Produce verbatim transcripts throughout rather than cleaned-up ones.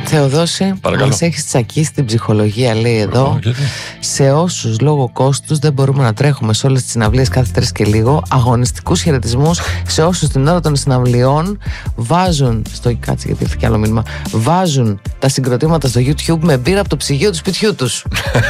Θεοδόση, μας έχεις τσακίσει την ψυχολογία, λέει εδώ. Γιατί? Σε όσους λόγω κόστους δεν μπορούμε να τρέχουμε σε όλες τις συναυλίες κάθε τρεις και λίγο, αγωνιστικούς χαιρετισμούς σε όσους την ώρα των συναυλιών βάζουν. Στο κάτσε, γιατί ήρθε κι άλλο μήνυμα. Βάζουν τα συγκροτήματα στο YouTube με μπύρα από το ψυγείο του σπιτιού τους.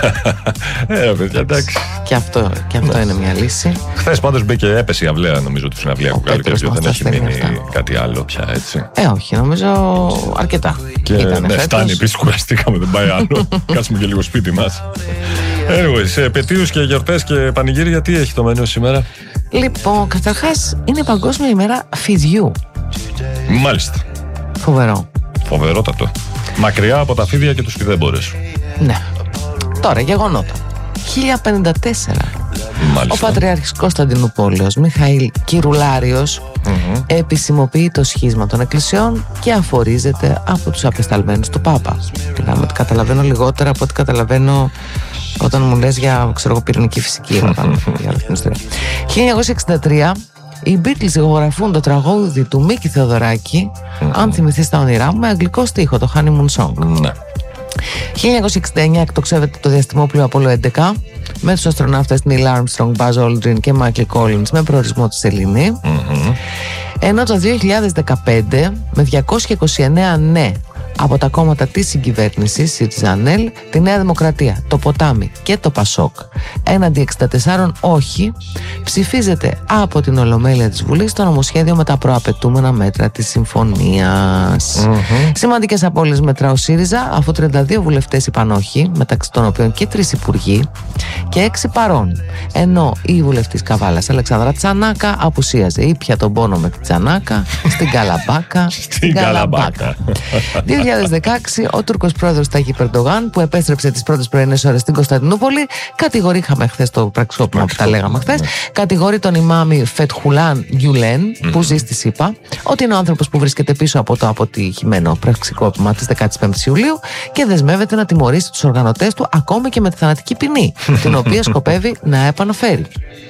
Ε, παιδιά, εντάξει. Και αυτό, και αυτό είναι μια λύση. Χθες πάντως μπήκε, έπεσε η αυλαία, νομίζω, του συναυλιακού καλοκαιριού. Δεν έχει μείνει αυτά. κάτι άλλο πια, έτσι. Ε, όχι, νομίζω αρκετά. Και Ήτανε ναι, φέτος. φτάνει, επίσης κουραστήκαμε, δεν πάει άλλο. Κάτσουμε και λίγο σπίτι μας. Anyway, σε επετείους και γιορτές και πανηγύρια, τι έχει το μενού σήμερα? Λοιπόν, καταρχάς είναι Παγκόσμια ημέρα φιδιού. Μάλιστα. Φοβερό. Φοβερότατο. Μακριά από τα φίδια και τους φιδέμπορες. Ναι. Τώρα, γεγονότα. χίλια πενήντα τέσσερα. Μάλιστα. Ο Πατριάρχης Κωνσταντινούπολεως Μιχαήλ Κυρουλάριος Mm-hmm. επισημοποιεί το σχίσμα των εκκλησιών και αφορίζεται από τους απεσταλμένους του Πάπα. Μιλάμε ότι καταλαβαίνω λιγότερα από ό,τι καταλαβαίνω όταν μου λες για, ξέρω εγώ, πυρηνική φυσική. Για όλη την ιστορία. χίλια εννιακόσια εξήντα τρία οι Beatles ηχογραφούν το τραγούδι του Μίκη Θεοδωράκη, mm-hmm. αν θυμηθείς τα όνειρά μου, με αγγλικό στίχο, το Honeymoon Song. Ναι. χίλια εννιακόσια εξήντα εννιά εκτοξεύεται το διαστημόπλοιο Apollo έντεκα με τους αστροναύτες Neil Armstrong, Buzz Aldrin και Michael Collins με προορισμό τη Σελήνη. Mm-hmm. Ενώ το δύο χιλιάδες δεκαπέντε με διακόσια είκοσι εννέα ναι από τα κόμματα της συγκυβέρνησης ΣΥΡΙΖΑ-ΑΝΕΛ, τη Νέα Δημοκρατία, το Ποτάμι και το Πασόκ έναντι εξήντα τέσσερα όχι, ψηφίζεται από την Ολομέλεια της Βουλής το νομοσχέδιο με τα προαπαιτούμενα μέτρα της συμφωνίας. Mm-hmm. Σημαντικές απώλειες μετρά ο ΣΥΡΙΖΑ, αφού τριάντα δύο βουλευτές είπαν όχι, μεταξύ των οποίων και τρεις υπουργοί και έξι παρών. Ενώ η βουλευτής Καβάλας Αλεξάνδρα Τσανάκα απουσίαζε, ήπια τον πόνο με την Τσανάκα στην Καλαμπάκα. Στην Καλαμπάκα. δύο χιλιάδες δεκαέξι ο Τούρκος πρόεδρος Ταγί Ερντογάν, που επέστρεψε τις πρώτες πρωινές ώρες στην Κωνσταντινούπολη, κατηγορεί, είχαμε χθες το πραξικόπημα που τα λέγαμε χθες, ναι. κατηγορεί τον ημάμι Φετχουλάν Γκιουλέν, mm. που ζει στη ΣΥΠΑ, ότι είναι ο άνθρωπος που βρίσκεται πίσω από το αποτυχημένο πραξικόπημα της δεκαπέντε Ιουλίου και δεσμεύεται να τιμωρήσει τους οργανωτές του ακόμη και με τη θανατική ποινή, την οποία σκοπεύει να επαναφέρει.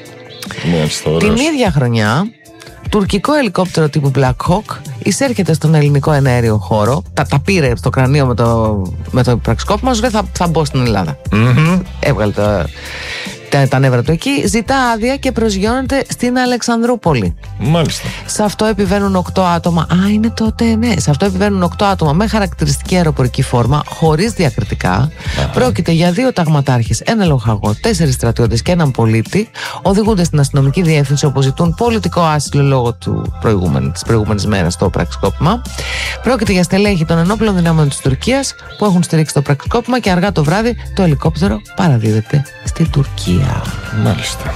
Την ίδια χρονιά, τουρκικό ελικόπτερο τύπου Black Hawk εισέρχεται στον ελληνικό εναέριο χώρο. Τα, τα πήρε στο κρανίο με το, με το πραξικόπημα. Σου λέει θα, θα μπω στην Ελλάδα. Mm-hmm. Έβγαλε το, τα, τα νεύρα του εκεί. Ζητά άδεια και προσγειώνεται στην Αλεξανδρούπολη. Μάλιστα. Σε αυτό επιβαίνουν οκτώ άτομα. Α, είναι τότε, ναι. Σε αυτό επιβαίνουν οκτώ άτομα με χαρακτηριστική αεροπορική φόρμα, χωρίς διακριτικά. Uh-huh. Πρόκειται για δύο ταγματάρχες, ένα λοχαγό, τέσσερις στρατιώτες και έναν πολίτη. Οδηγούνται στην αστυνομική διεύθυνση όπου ζητούν πολιτικό άσυλο λόγω του προηγούμενη, της προηγούμενης μέρας στο πραξικόπημα. Πρόκειται για στελέχη των ενόπλων δυνάμεων της Τουρκίας που έχουν στηρίξει το πραξικόπημα και αργά το βράδυ το ελικόπτερο παραδίδεται στην Τουρκία. Μάλιστα.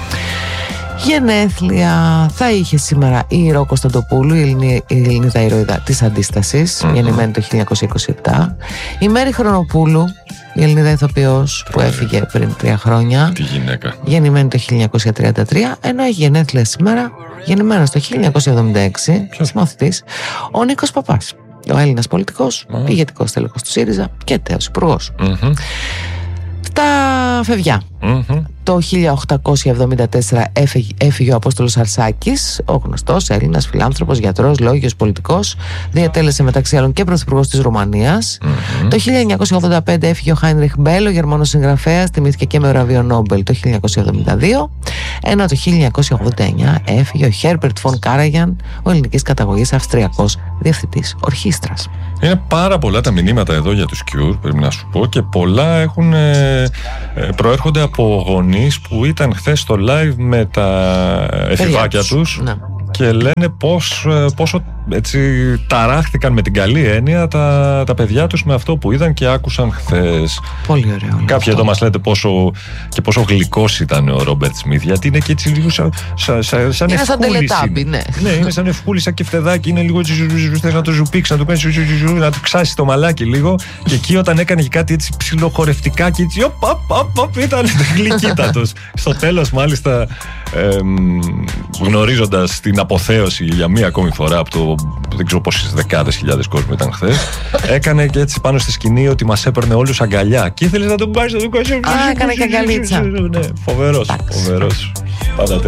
Γενέθλια θα είχε σήμερα η Ρο Κωνσταντοπούλου, η, Ελληνι, η Ελληνίδα ηρωίδα της Αντίστασης, mm-hmm. γεννημένη το χίλια εννιακόσια είκοσι επτά. Η Μέρη Χρονοπούλου, η Ελληνίδα ηθοποιός που έφυγε πριν τρία χρόνια. Τη γυναίκα. Γεννημένη το χίλια εννιακόσια τριάντα τρία, ενώ έχει γενέθλια σήμερα, γεννημένος το χίλια εννιακόσια εβδομήντα έξι, συμμαθητής, ο Νίκος Παπάς. Ο Έλληνας πολιτικός, mm-hmm. ηγετικός τέλεχος του ΣΥΡΙΖΑ και τέος υπουργός. Mm-hmm. Τα φευγιά. Mm-hmm. Το χίλια οκτακόσια εβδομήντα τέσσερα έφυγε, έφυγε ο Απόστολος Αρσάκης, ο γνωστός Έλληνας φιλάνθρωπος, γιατρός, λόγιος, πολιτικός. Διατέλεσε μεταξύ άλλων και πρωθυπουργός της Ρουμανίας. Mm-hmm. Το χίλια εννιακόσια ογδόντα πέντε έφυγε ο Χάινριχ Μπέλ, ο Γερμανός συγγραφέας, τιμήθηκε και με βραβείο Νόμπελ το χίλια εννιακόσια εβδομήντα δύο. Ενώ το χίλια εννιακόσια ογδόντα εννιά έφυγε ο Χέρμπερτ Φον Κάραγιαν, ο ελληνικής καταγωγής Αυστριακός διευθυντής ορχήστρας. Είναι πάρα πολλά τα μηνύματα εδώ για τους Cure, πρέπει να σου πω, και πολλά έχουν, ε, προέρχονται από γονείς που ήταν χθες στο live με τα εφηβάκια τους, ναι. Και λένε πώς, πόσο έτσι ταράχθηκαν με την καλή έννοια τα, τα παιδιά τους με αυτό που είδαν και άκουσαν χθες. Πολύ ωραίο. Κάποιοι εδώ μας λέτε πόσο, και πόσο γλυκός ήταν ο Ρόμπερτ Σμιθ, γιατί είναι και έτσι λίγο σαν, σαν, σαν, σαν είναι σαν τελετάμπι, ναι. Ναι, είναι σαν ευκούλη, σαν κεφτεδάκι, είναι λίγο έτσι, θες να το ζουπίξεις, να του κάνεις, να του ξάσεις το μαλάκι λίγο, και εκεί όταν έκανε και κάτι έτσι ψιλοχορευτικά και έτσι, οπ, οπ, οπ, ήταν γλυκύτατος. Στο τέλος μάλιστα, ε, γνωρίζοντας την αποθέωση για μία ακόμη φορά από το δεν ξέρω πόσες δεκάδες χιλιάδες κόσμου ήταν χθες, έκανε και έτσι πάνω στη σκηνή ότι μας έπαιρνε όλους αγκαλιά και ήθελες να τον πάρεις να τον κάνεις. Α, έκανε και αγκαλίτσα. Ναι, φοβερός, φοβερός.